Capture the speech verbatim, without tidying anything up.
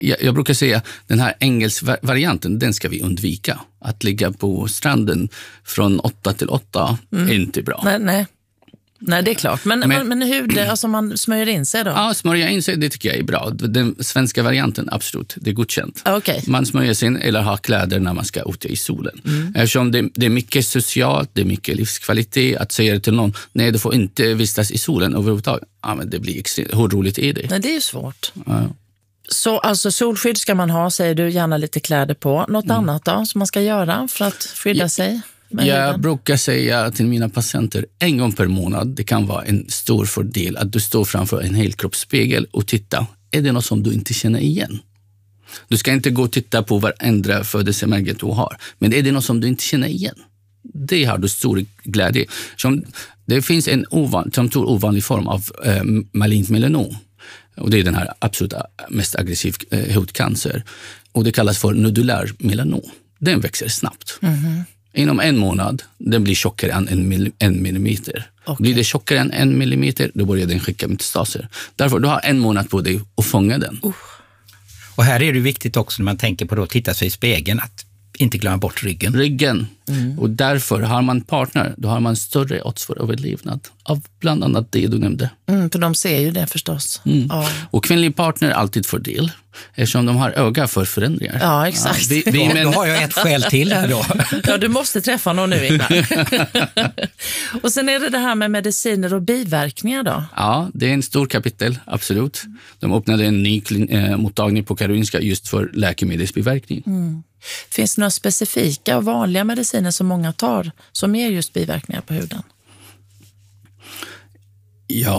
jag, jag brukar säga den här engelska varianten, den ska vi undvika. Att ligga på stranden från åtta till åtta mm. är inte bra. Nej, nej. Nej, det är klart. Men, men, men hur det, alltså man smörjer in sig då? Ja, smörja in sig, det tycker jag är bra. Den svenska varianten, absolut, det är godkänt. Okay. Man smörjer sig in eller har kläder när man ska ut i solen. Mm. Eftersom det, det är mycket socialt, det är mycket livskvalitet. Att säga till någon, nej du får inte vistas i solen överhuvudtaget. Ja, men det blir extremt, hur roligt är det? Nej, det är ju svårt. Ja. Så alltså solskydd ska man ha, säger du, gärna lite kläder på. Något mm. annat då som man ska göra för att skydda ja. sig? Jag huden? brukar säga till mina patienter en gång per månad, det kan vara en stor fördel att du står framför en helkroppsspegel och tittar. Är det något som du inte känner igen? Du ska inte gå och titta på varandra födelsemärken du har. Men är det något som du inte känner igen? Det har du stor glädje. Som, det finns en ovan, som tror ovanlig form av eh, malignt melanom. Och det är den här absolut mest aggressiv eh, hudcancer. Och det kallas för nodulär melanom. Den växer snabbt. Mm-hmm. Inom en månad, den blir tjockare än en, mil, en millimeter. Okay. Blir det tjockare än en millimeter, då börjar den skicka metastaser. Därför, du har en månad på dig att fånga den. Uh. Och här är det viktigt också när man tänker på att titta sig i spegeln, att inte glömma bort ryggen. Ryggen. Mm. Och därför har man partner, då har man större odds för överlevnad. Av bland annat det du nämnde. Mm, för de ser ju det förstås. Mm. Ja. Och kvinnlig partner är alltid fördel. Eftersom de har öga för förändringar. Ja, exakt. Ja, vi, vi, men... Då har jag ett skäl till här då. Ja, du måste träffa någon nu innan. Och sen är det det här med mediciner och biverkningar då? Ja, det är en stor kapitel, absolut. De öppnade en ny äh, mottagning på Karolinska just för läkemedelsbiverkning. Mm. Finns det några specifika och vanliga mediciner som många tar som ger just biverkningar på huden? Ja,